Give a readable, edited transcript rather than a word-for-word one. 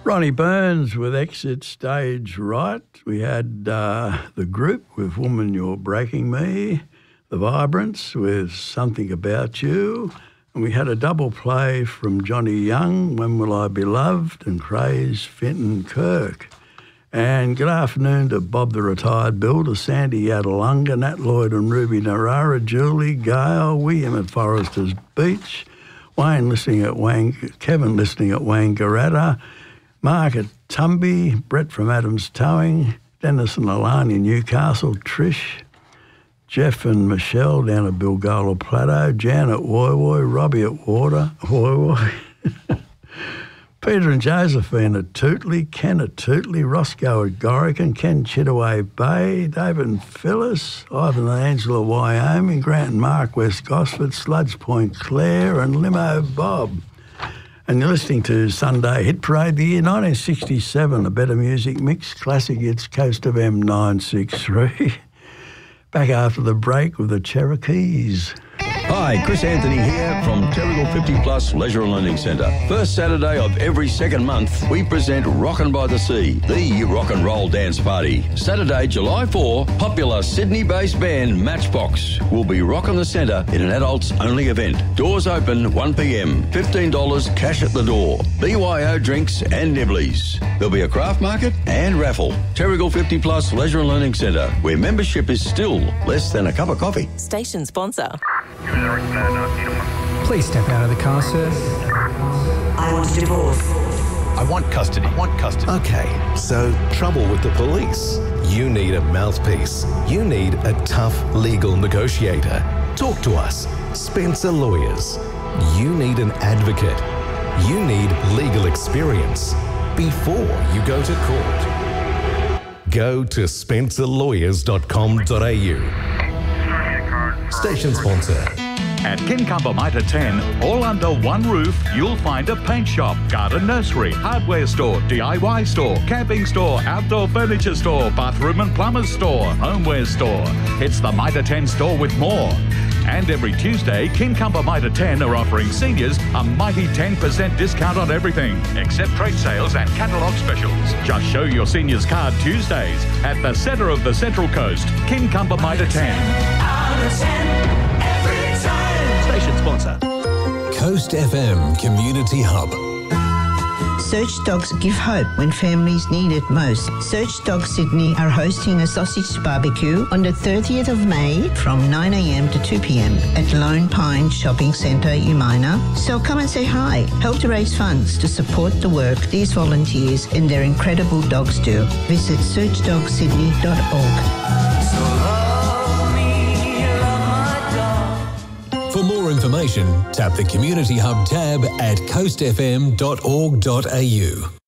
Ronnie Burns with Exit Stage Right. We had The Group with Woman You're Breaking Me, The Vibrants with Something About You, and we had a double play from Johnny Young, When Will I Be Loved, and Craze Fenton Kirk. And good afternoon to Bob the Retired Builder, Sandy Adelunga, Nat Lloyd and Ruby Narara, Julie, Gail, William at Foresters Beach, Kevin listening at Wangaratta, Mark at Tumby, Brett from Adams Towing, Dennis and Alani in Newcastle, Trish, Jeff and Michelle down at Bilgola Plateau, Jan at Woy Woy, Robbie at Woy Woy, Peter and Josephine at Tootley, Ken at Tootley, Roscoe at Gorican, Ken Chittaway Bay, David and Phyllis, Ivan and Angela Wyoming, Grant and Mark West Gosford, Sludge Point Claire and Limo Bob. And you're listening to Sunday Hit Parade, the year 1967, a better music mix, classic hits, Coast of M963. Back after the break with the Cherokees. Hi, Chris Anthony here from Terrigal 50 Plus Leisure and Learning Centre. First Saturday of every second month, we present Rockin' by the Sea, the rock and roll dance party. Saturday, July 4, popular Sydney-based band Matchbox will be rocking the centre in an adults-only event. Doors open 1 p.m, $15 cash at the door. BYO drinks and nibblies. There'll be a craft market and raffle. Terrigal 50 Plus Leisure and Learning Centre, where membership is still less than a cup of coffee. Station sponsor. Please step out of the car, sir. I want a divorce. I want custody. Okay, so trouble with the police. You need a mouthpiece. You need a tough legal negotiator. Talk to us. Spencer Lawyers. You need an advocate. You need legal experience before you go to court. Go to spencerlawyers.com.au. Station sponsor. At Kincumber Mitre 10, all under one roof, you'll find a paint shop, garden nursery, hardware store, DIY store, camping store, outdoor furniture store, bathroom and plumber's store, homeware store. It's the Mitre 10 store with more. And every Tuesday, Kincumber Mitre 10 are offering seniors a mighty 10% discount on everything, except trade sales and catalogue specials. Just show your seniors card Tuesdays at the centre of the Central Coast, Kincumber Mitre 10. Out of 10. Station sponsor. Coast FM Community Hub. Search Dogs give hope when families need it most. Search Dogs Sydney are hosting a sausage barbecue on the 30th of May from 9 a.m. to 2 p.m. at Lone Pine Shopping Centre, Umina. So come and say hi. Help to raise funds to support the work these volunteers and their incredible dogs do. Visit searchdogsydney.org. For more information, tap the Community Hub tab at coastfm.org.au.